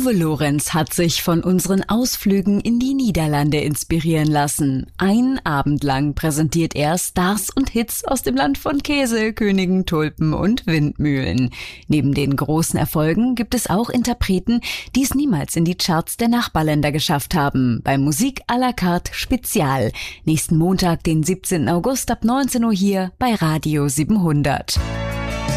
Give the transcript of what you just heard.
Uwe Lorenz hat sich von unseren Ausflügen in die Niederlande inspirieren lassen. Einen Abend lang präsentiert er Stars und Hits aus dem Land von Käse, Königen, Tulpen und Windmühlen. Neben den großen Erfolgen gibt es auch Interpreten, die es niemals in die Charts der Nachbarländer geschafft haben. Bei Musik à la carte Spezial. Nächsten Montag, den 17. August ab 19 Uhr hier bei Radio 700.